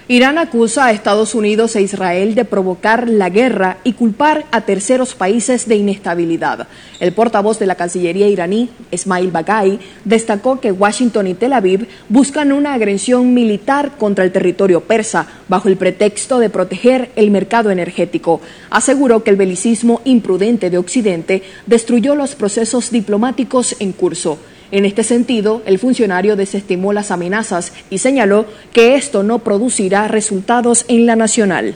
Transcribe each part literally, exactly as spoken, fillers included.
Irán acusa a Estados Unidos e Israel de provocar la guerra y culpar a terceros países de inestabilidad. El portavoz de la Cancillería iraní, Esmail Baghai, destacó que Washington y Tel Aviv buscan una agresión militar contra el territorio persa bajo el pretexto de proteger el mercado energético. Aseguró que el belicismo imprudente de Occidente destruyó los procesos diplomáticos en curso. En este sentido, el funcionario desestimó las amenazas y señaló que esto no producirá resultados en la nacional.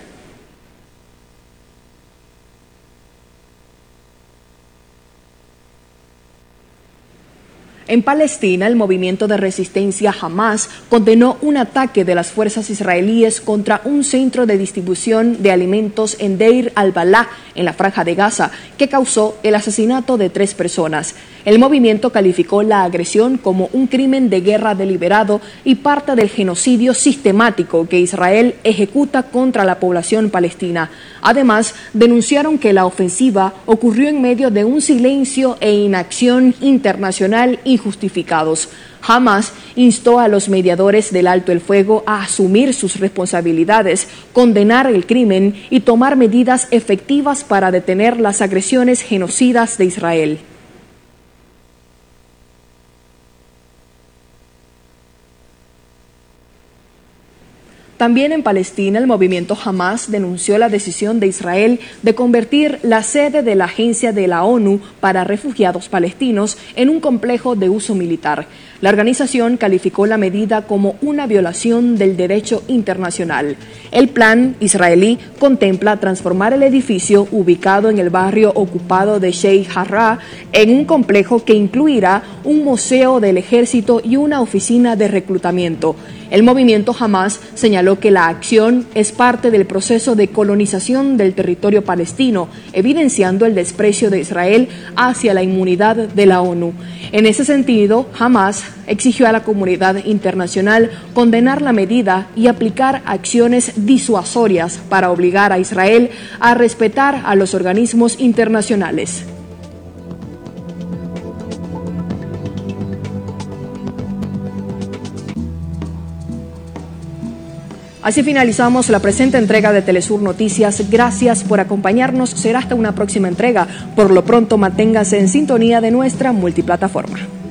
En Palestina, el movimiento de resistencia Hamas condenó un ataque de las fuerzas israelíes contra un centro de distribución de alimentos en Deir al-Balah, en la Franja de Gaza, que causó el asesinato de tres personas. El movimiento calificó la agresión como un crimen de guerra deliberado y parte del genocidio sistemático que Israel ejecuta contra la población palestina. Además, denunciaron que la ofensiva ocurrió en medio de un silencio e inacción internacional injustificados. Hamas instó a los mediadores del alto el fuego a asumir sus responsabilidades, condenar el crimen y tomar medidas efectivas para detener las agresiones genocidas de Israel. También en Palestina, el movimiento Hamas denunció la decisión de Israel de convertir la sede de la Agencia de la ONU para Refugiados Palestinos en un complejo de uso militar. La organización calificó la medida como una violación del derecho internacional. El plan israelí contempla transformar el edificio ubicado en el barrio ocupado de Sheikh Jarrah en un complejo que incluirá un museo del ejército y una oficina de reclutamiento. El movimiento Hamas señaló que la acción es parte del proceso de colonización del territorio palestino, evidenciando el desprecio de Israel hacia la inmunidad de la ONU. En ese sentido, Hamas exigió a la comunidad internacional condenar la medida y aplicar acciones disuasorias para obligar a Israel a respetar a los organismos internacionales. Así finalizamos la presente entrega de Telesur Noticias. Gracias por acompañarnos. Será hasta una próxima entrega. Por lo pronto, manténgase en sintonía de nuestra multiplataforma.